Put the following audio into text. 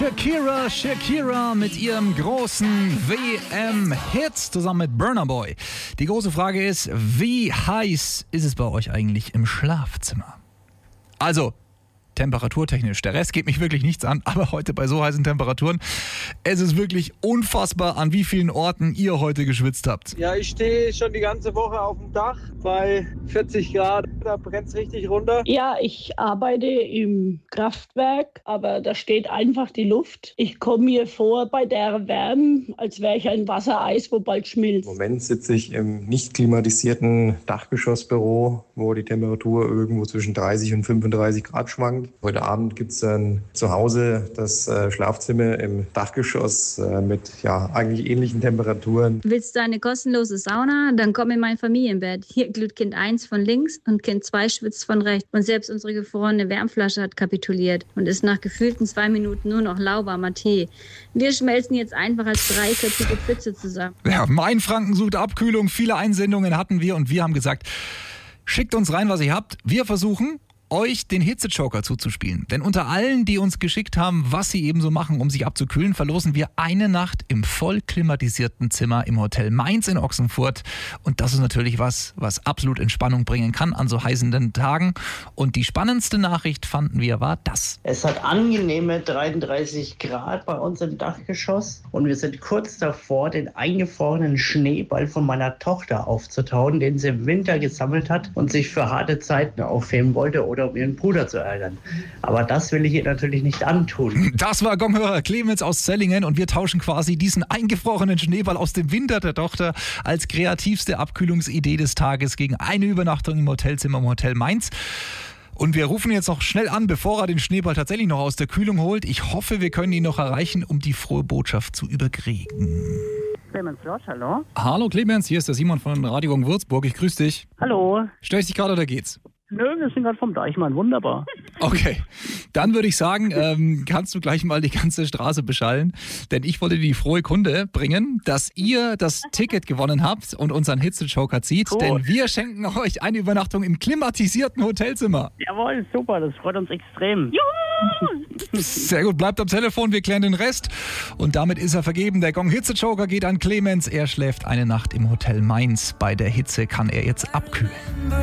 Shakira mit ihrem großen WM-Hit zusammen mit Burna Boy. Die große Frage ist, wie heiß ist es bei euch eigentlich im Schlafzimmer? Also, temperaturtechnisch. Der Rest geht mich wirklich nichts an, aber heute bei so heißen Temperaturen, es ist wirklich unfassbar, an wie vielen Orten ihr heute geschwitzt habt. Ja, ich stehe schon die ganze Woche auf dem Dach bei 40 Grad. Da brennt es richtig runter. Ja, ich arbeite im Kraftwerk, aber da steht einfach die Luft. Ich komme mir vor bei der Wärme, als wäre ich ein Wassereis, wo bald schmilzt. Im Moment sitze ich im nicht klimatisierten Dachgeschossbüro, wo die Temperatur irgendwo zwischen 30 und 35 Grad schwankt. Heute Abend gibt es dann zu Hause das Schlafzimmer im Dachgeschoss mit eigentlich ähnlichen Temperaturen. Willst du eine kostenlose Sauna? Dann komm in mein Familienbett. Hier glüht Kind 1 von links und Kind 2 schwitzt von rechts. Und selbst unsere gefrorene Wärmflasche hat kapituliert und ist nach gefühlten 2 Minuten nur noch lauwarmer Tee. Wir schmelzen jetzt einfach als dreiköpfige Pfütze zusammen. Ja, Mainfranken sucht Abkühlung. Viele Einsendungen hatten wir und wir haben gesagt, schickt uns rein, was ihr habt. Wir versuchen, euch den Hitze-Joker zuzuspielen. Denn unter allen, die uns geschickt haben, was sie eben so machen, um sich abzukühlen, verlosen wir eine Nacht im voll klimatisierten Zimmer im Hotel Mainz in Ochsenfurt. Und das ist natürlich was absolut Entspannung bringen kann an so heißen Tagen. Und die spannendste Nachricht fanden wir war das. Es hat angenehme 33 Grad bei uns im Dachgeschoss und wir sind kurz davor, den eingefrorenen Schneeball von meiner Tochter aufzutauen, den sie im Winter gesammelt hat und sich für harte Zeiten aufheben wollte oder um ihren Bruder zu ärgern. Aber das will ich ihr natürlich nicht antun. Das war Gonghörer Clemens aus Zellingen und wir tauschen quasi diesen eingefrorenen Schneeball aus dem Winter der Tochter als kreativste Abkühlungsidee des Tages gegen eine Übernachtung im Hotelzimmer im Hotel Mainz. Und wir rufen jetzt noch schnell an, bevor er den Schneeball tatsächlich noch aus der Kühlung holt. Ich hoffe, wir können ihn noch erreichen, um die frohe Botschaft zu überkriegen. Clemens Lodge, hallo? Hallo Clemens, hier ist der Simon von Radio Gong Würzburg. Ich grüße dich. Hallo. Stell ich dich gerade oder geht's? Nö, wir sind gerade vom Deichmann, wunderbar. Okay, dann würde ich sagen, kannst du gleich mal die ganze Straße beschallen, denn ich wollte die frohe Kunde bringen, dass ihr das Ticket gewonnen habt und unseren Hitze-Joker zieht, Gut. Denn wir schenken euch eine Übernachtung im klimatisierten Hotelzimmer. Jawohl, super, das freut uns extrem. Sehr gut, bleibt am Telefon, wir klären den Rest und damit ist er vergeben. Der Gong Hitze-Joker geht an Clemens, er schläft eine Nacht im Hotel Mainz. Bei der Hitze kann er jetzt abkühlen.